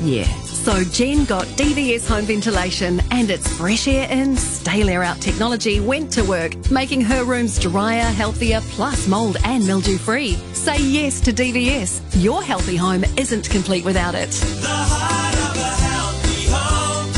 Yeah. So Jen got DVS home ventilation and its fresh air in, stale air out technology went to work, making her rooms drier, healthier, plus mould and mildew free. Say yes to DVS. Your healthy home isn't complete without it. The heart of a healthy home,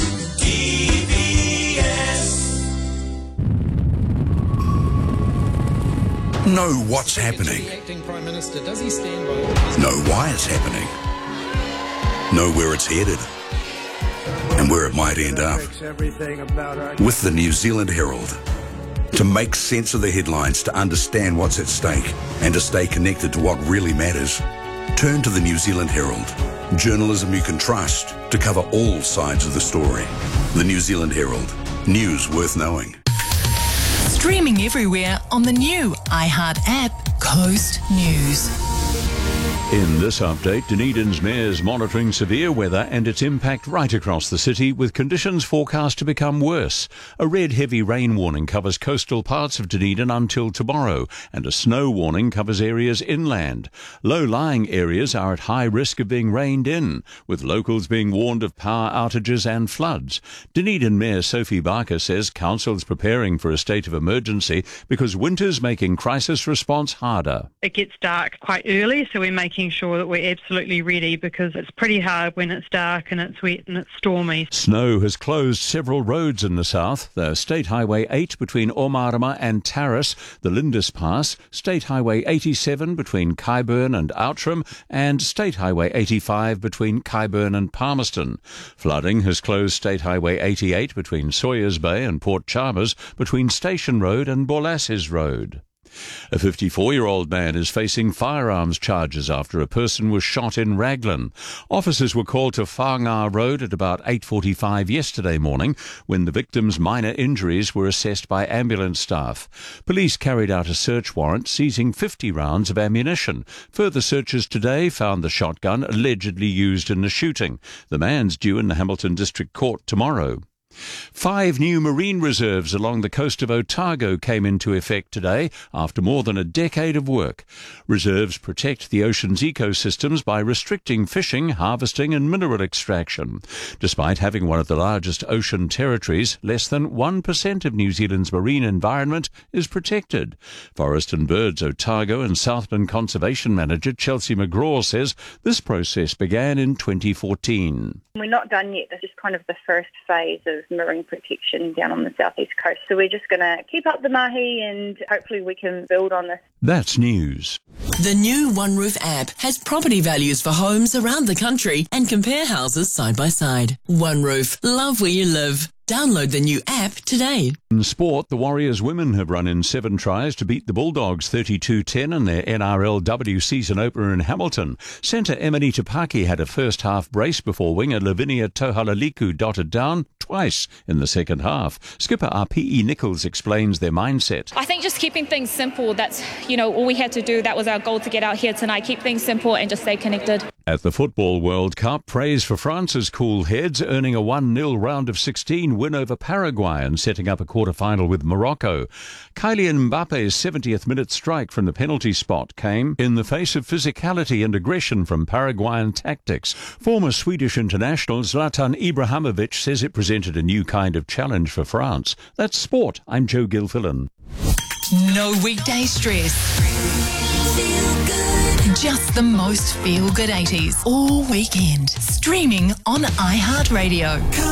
DVS. Know what's happening. Acting Prime Minister, does he stand by? Know why it's happening. Know where it's headed and where it might end up. With the New Zealand Herald. To make sense of the headlines, to understand what's at stake and to stay connected to what really matters, turn to the New Zealand Herald. Journalism you can trust to cover all sides of the story. The New Zealand Herald. News worth knowing. Streaming everywhere on the new iHeart app, Coast News. In this update, Dunedin's mayor's monitoring severe weather and its impact right across the city, with conditions forecast to become worse. A red heavy rain warning covers coastal parts of Dunedin until tomorrow, and a snow warning covers areas inland. Low-lying areas are at high risk of being rained in, with locals being warned of power outages and floods. Dunedin Mayor Sophie Barker says council's preparing for a state of emergency because winter's making crisis response harder. It gets dark quite early, so we're making sure that we're absolutely ready because it's pretty hard when it's dark and it's wet and it's stormy. Snow has closed several roads in the south. The State Highway 8 between Omarama and Tarras, the Lindis Pass, State Highway 87 between Kyburn and Outram, and State Highway 85 between Kyburn and Palmerston. Flooding has closed State Highway 88 between Sawyers Bay and Port Chalmers, between Station Road and Borlasses Road. A 54-year-old man is facing firearms charges after a person was shot in Raglan. Officers were called to Whangaa Road at about 8:45 yesterday morning when the victim's minor injuries were assessed by ambulance staff. Police carried out a search warrant seizing 50 rounds of ammunition. Further searches today found the shotgun allegedly used in the shooting. The man's due in the Hamilton District Court tomorrow. 5 new marine reserves along the coast of Otago came into effect today after more than a decade of work. Reserves protect the ocean's ecosystems by restricting fishing, harvesting and mineral extraction. Despite having one of the largest ocean territories, less than 1% of New Zealand's marine environment is protected. Forest and Birds Otago and Southland Conservation Manager Chelsea McGraw says this process began in 2014. We're not done yet. This is kind of the first phase of marine protection down on the southeast coast. So we're just going to keep up the mahi and hopefully we can build on this. That's news. The new One Roof app has property values for homes around the country and compare houses side by side. One Roof, love where you live. Download the new app today. In sport, the Warriors women have run in 7 tries to beat the Bulldogs 32-10 in their NRLW season opener in Hamilton. Centre Emily Tapaki had a first-half brace before winger Lavinia Tohalaliku dotted down twice in the second half. Skipper RPE Nichols explains their mindset. I think just keeping things simple, that's, all we had to do. That was our goal to get out here tonight. Keep things simple and just stay connected. At the Football World Cup, praise for France's cool heads, earning a 1-0 round of 16 win over Paraguay and setting up a quarter-final with Morocco. Kylian Mbappe's 70th minute strike from the penalty spot came in the face of physicality and aggression from Paraguayan tactics. Former Swedish international Zlatan Ibrahimovic says it presented a new kind of challenge for France. That's sport. I'm Joe Gilfillan. No weekday stress. Just the most feel-good 80s all weekend. Streaming on iHeartRadio.